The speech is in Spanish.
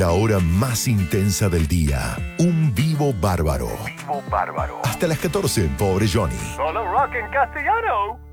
La hora más intensa del día. Un vivo bárbaro. Hasta las 14, pobre Johnny. Solo rock en castellano.